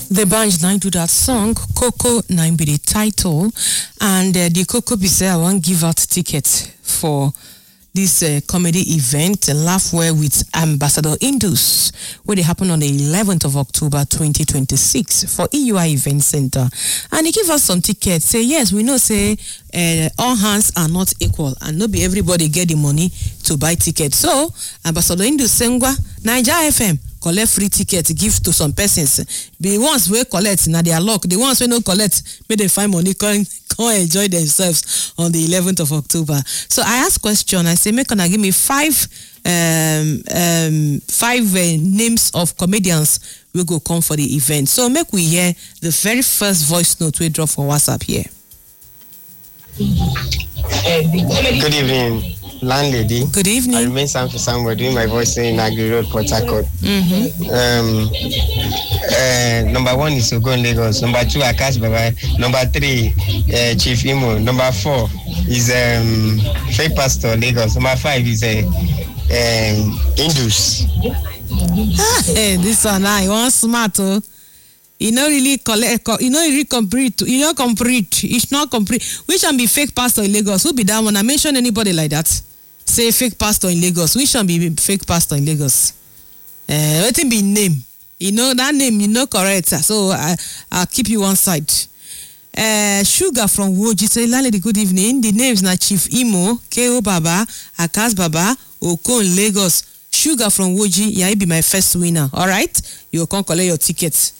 The band nine do that song, Coco nine be the title, and the Coco be say I want give out tickets for this comedy event, Laughware with Ambassador Indus, where they happen on the 11th of October 2026 for EUI Event Center. And he give us some tickets. Say yes, we know say all hands are not equal, and not be everybody get the money to buy tickets. So Ambassador Indus Sengwa, Naija FM. Collect free ticket, give to some persons. The ones we collect, now they are locked. The ones we don't collect, may they find money, come enjoy themselves on the 11th of October. So I ask question, I say, make gonna give me five names of comedians we go come for the event. So make we hear the very first voice note we drop for WhatsApp here. Good evening, landlady. Good evening. I remain Sam for Samuel, doing my voice in Agri Road, Port Harcourt. Number 1 is Ogun Lagos. Number 2, Akash Baba. Number 3, Chief Imo. Number 4 is Fake Pastor Lagos. Number 5 is Indus. This one, I want smart. You know really collect. You know really complete. You know complete. It's not complete. Which one be fake pastor in Lagos? Who be that one? I mention anybody like that? Say fake pastor in Lagos. Which one be fake pastor in Lagos? What be name? You know that name. You know correct. So I'll keep you one side. Sugar from Woji say, "Landlady, good evening. The names na Chief Imo, K.O. Baba, Akas Baba, Okon Lagos. Sugar from Woji. Yeah, he be my first winner. All right, you can collect your tickets."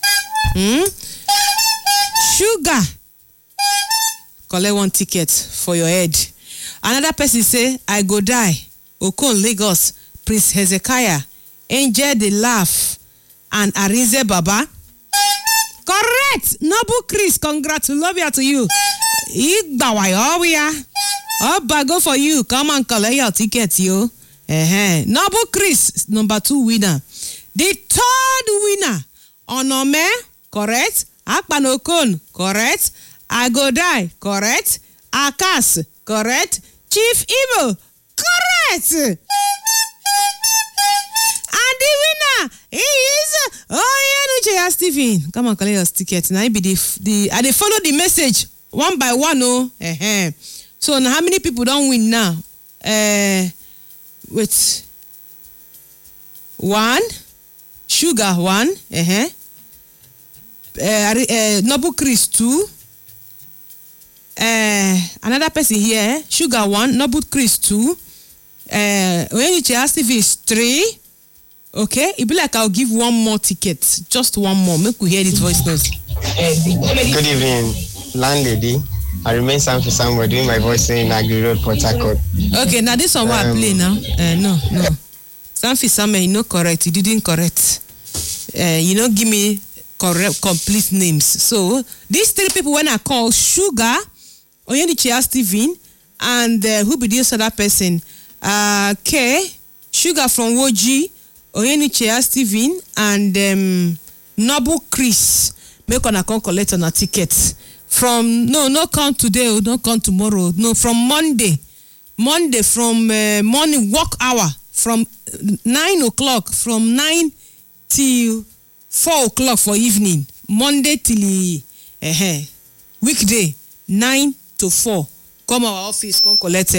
Sugar, collect one ticket for your head. Another person say, I go die. Okon Lagos, Prince Hezekiah, Angel the Laugh, and Arinze Baba. Correct. Noble Chris, congratulations to you. Go for you. Come and collect your ticket, yo. Noble Chris, number 2 winner. The 3rd winner, Onome, correct. Akpanokon, correct. I go die, correct. Akas, correct. Chief Imo, correct. And the winner is Oyenuche Stephen. Come on, collect your ticket. Now be the they follow the message one by one. So now how many people don't win now? Wait. 1, Sugar 1, Noble Chris 2, another person here, Sugar 1, Noble Chris 2, Oyenuche Stephen is 3. Okay, it be like I'll give one more ticket, just one more. Make we hear this voice note. Good evening, landlady. I remain Sam for Samuel, doing my voice in Agri Road, Port Harcourt. Okay, now this one I play now. No. Sam for Samuel, you know correct. You didn't correct. You know, give me correct complete names. So these 3 people when I call Sugar, Oyenuche Stephen, and who be this other person? K, Sugar from Woji, Oyenuche Stephen, and Noble Chris. Make on a come collect on a ticket from no count today, don't count tomorrow. No, from Monday from morning work hour from 9 o'clock, from 9 till 4 o'clock for evening. Monday till weekday 9 to 4. Come our office, come collect it.